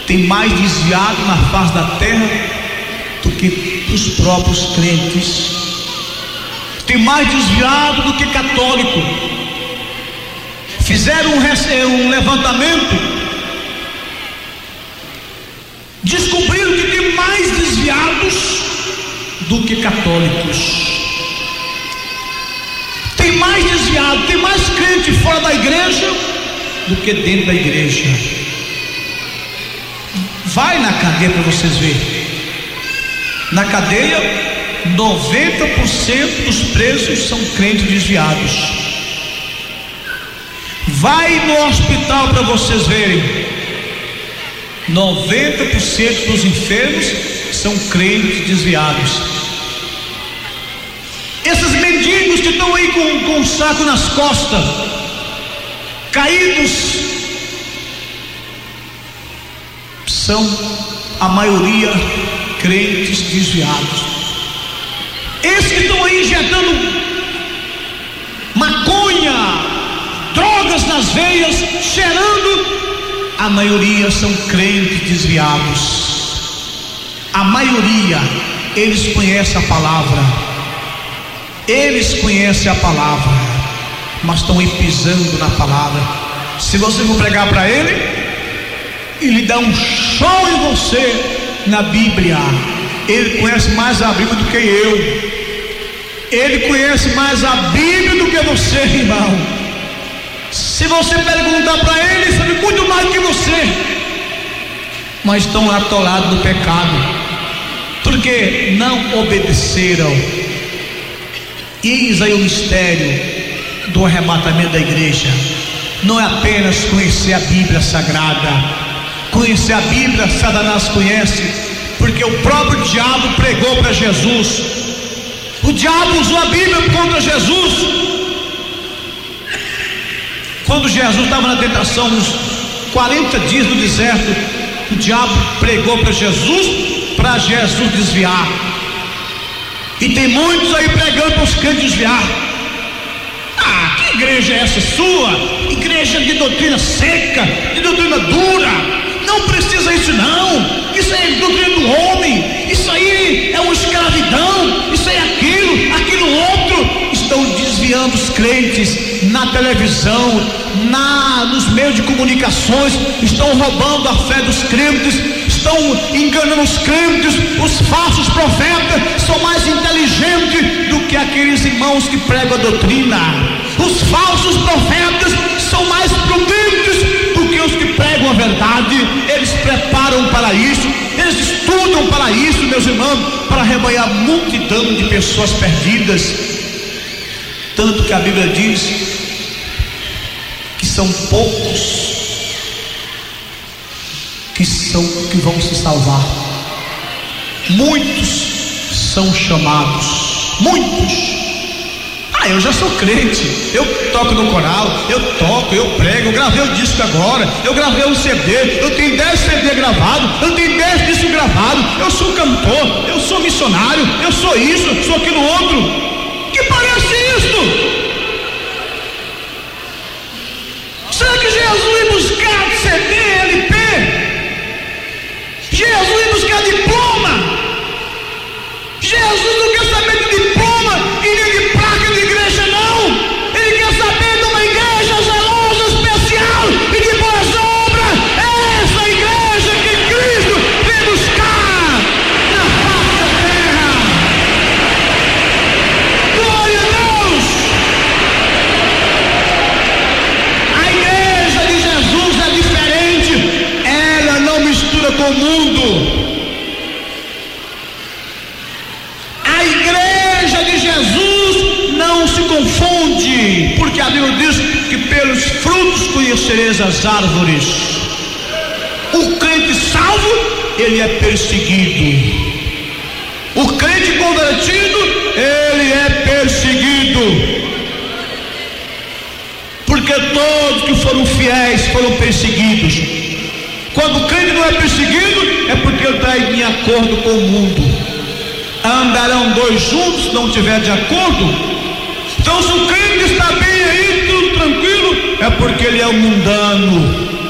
tem mais desviado na face da terra do que os próprios crentes. Tem mais desviado do que católico. Fizeram um levantamento, descobriram que tem mais desviados do que católicos. Tem mais desviado, tem mais crente fora da igreja do que dentro da igreja. Vai na cadeia para vocês verem. Na cadeia, 90% dos presos são crentes desviados. Vai no hospital para vocês verem. 90% dos enfermos são crentes desviados. Esses mendigos que estão aí com um saco nas costas, caídos, são a maioria crentes desviados. Esses que estão aí injetando maconha, drogas nas veias, cheirando, a maioria são crentes desviados. A maioria, eles conhecem a palavra, eles conhecem a palavra, mas estão aí pisando na palavra. Se você for pregar para ele dá um show em você na Bíblia. Ele conhece mais a Bíblia do que eu. Ele conhece mais a Bíblia do que você, irmão. Se você perguntar para ele, ele sabe muito mais do que você. Mas estão atolados no pecado, porque não obedeceram. Eis aí o mistério do arrebatamento da igreja. Não é apenas conhecer a Bíblia Sagrada. Conhecer a Bíblia, Satanás conhece, porque o próprio diabo pregou para Jesus. O diabo usou a Bíblia contra Jesus. Quando Jesus estava na tentação, nos 40 dias do deserto, o diabo pregou para Jesus desviar. E tem muitos aí pregando para os crentes desviar. Ah, que igreja é essa sua? Igreja de doutrina seca, de doutrina dura. Não precisa isso não. Isso aí é doutrina do homem. Isso aí é uma escravidão. Isso aí é aquilo outro. Estão desviando os crentes na televisão, nos meios de comunicações. Estão roubando a fé dos crentes. Estão enganando os crentes. Os falsos profetas são mais inteligentes do que aqueles irmãos que pregam a doutrina. Os falsos profetas são mais prudentes do que os que pregam a verdade. Eles preparam para isso, eles estudam para isso, meus irmãos, para arrebanhar multidão de pessoas perdidas. Tanto que a Bíblia diz que são poucos que vão se salvar. Muitos são chamados. Muitos. Eu já sou crente, eu toco no coral, eu prego, eu gravei o disco agora, eu gravei um CD, eu tenho 10 CD gravados, eu tenho 10 discos gravados, eu sou cantor, eu sou missionário, eu sou isso, eu sou aquilo outro. Que parece isso? Será que Jesus ia buscar CD, LP? Jesus ia buscar diploma? Jesus não quer saber de diploma e nem de placa de igreja, não. Ele quer saber de uma igreja zelosa, especial e de boas obras. Essa igreja que Cristo vem buscar na face da terra. Glória a Deus. A igreja de Jesus é diferente. Ela não mistura com o mundo. Confunde, porque a Bíblia diz que pelos frutos conhecereis as árvores. O crente salvo, ele é perseguido. O crente convertido, ele é perseguido. Porque todos que foram fiéis foram perseguidos. Quando o crente não é perseguido, é porque ele está em acordo com o mundo. Andarão dois juntos se não estiver de acordo? Então, se o crente está bem aí, tudo tranquilo, é porque ele é um mundano.